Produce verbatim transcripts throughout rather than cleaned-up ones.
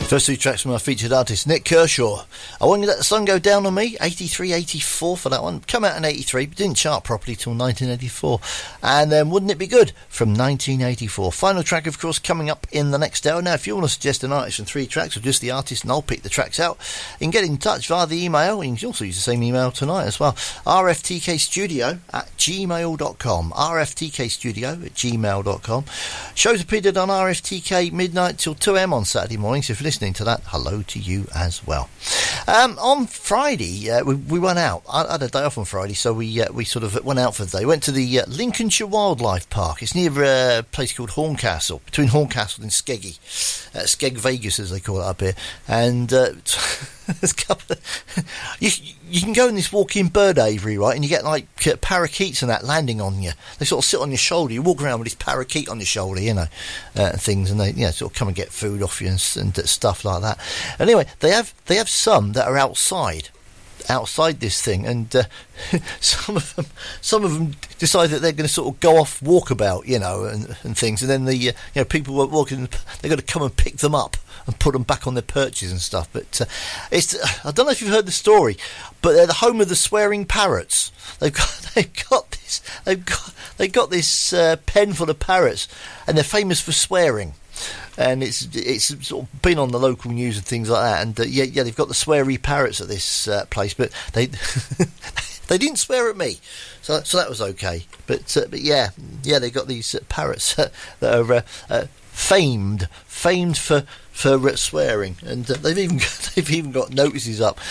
First two tracks from our featured artist, Nick Kershaw. I Want You to Let the Sun Go Down on Me, eighty-three eighty-four for that one. Come out in eighty-three, but didn't chart properly till nineteen eighty-four. And then Wouldn't It Be Good from nineteen eighty-four. Final track, of course, coming up in the next hour. Now, if you want to suggest an artist from three tracks or just the artist, and I'll pick the tracks out, you can get in touch via the email. You can also use the same email tonight as well. R F T K studio at gmail dot com. R F T K studio at gmail dot com. Shows appeared on R F T K midnight till two a.m. on Saturday morning, so if you're listening to that, hello to you as well. Um, on Friday, uh, we, we went out. I, I had a day off on Friday, so we uh, we sort of went out for the day. Went to the uh, Lincolnshire Wildlife Park. It's near a place called Horncastle, between Horncastle and Skeggy. Uh, Skeg Vegas, as they call it up here. And uh, there's a couple of, you, you can go in this walk-in bird aviary, right, and you get like parakeets and that landing on you. They sort of sit on your shoulder. You walk around with this parakeet on your shoulder, you know, uh, and things, and they, you know, sort of come and get food off you and, and stuff like that. Anyway, they have they have some that are outside. outside this thing, and uh, some of them some of them decide that they're going to sort of go off walkabout, you know, and, and things, and then the uh, you know, people were walking, they're going to come and pick them up and put them back on their perches and stuff. But uh, it's I don't know if you've heard the story, but they're the home of the swearing parrots. They've got they've got this they've got they've got this uh, pen full of parrots, and they're famous for swearing. And it's it's sort of been on the local news and things like that. And uh, yeah, yeah, they've got the sweary parrots at this uh, place, but they they didn't swear at me, so so that was okay. But uh, but yeah, yeah, they got these uh, parrots uh, that are uh, uh, famed famed for for uh, swearing, and uh, they've even got, they've even got notices up.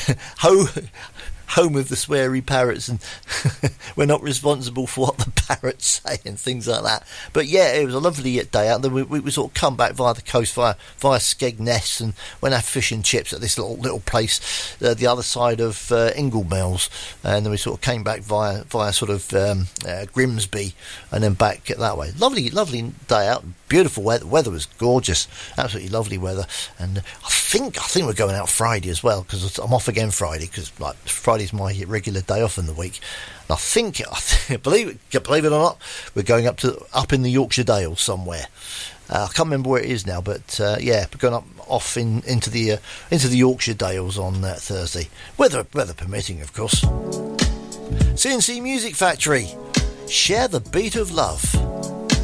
Ho. Home of the sweary parrots, and we're not responsible for what the parrots say and things like that. But yeah, it was a lovely day out. Then we, we, we sort of come back via the coast via via Skegness, and went out fish and chips at this little little place uh, the other side of uh, Inglemills, and then we sort of came back via via sort of um, uh, Grimsby, and then back that way. Lovely, lovely day out. Beautiful weather. Weather was gorgeous. Absolutely lovely weather. And I think I think we're going out Friday as well, because I'm off again Friday, because like Friday's my regular day off in the week. And I think, I think believe it, believe it or not, we're going up to up in the Yorkshire Dales somewhere. Uh, I can't remember where it is now, but uh, yeah, we're going up off in into the uh, into the Yorkshire Dales on uh, Thursday, weather weather permitting, of course. C N C Music Factory. Share the beat of love.